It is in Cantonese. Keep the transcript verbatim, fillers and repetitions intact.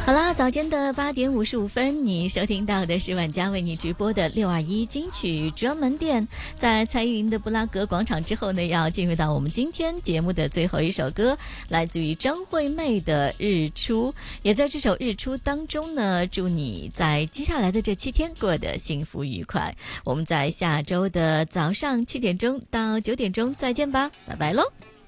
好啦，早间的八点五十五分，你收听到的是晚家为你直播的六二一金曲专门店。在蔡依林的布拉格广场之后呢，要进入到我们今天节目的最后一首歌，来自于张惠妹的《日出》。也在这首《日出》当中呢，祝你在接下来的这七天过得幸福愉快。我们在下周的早上七点钟到九点钟再见吧，拜拜喽。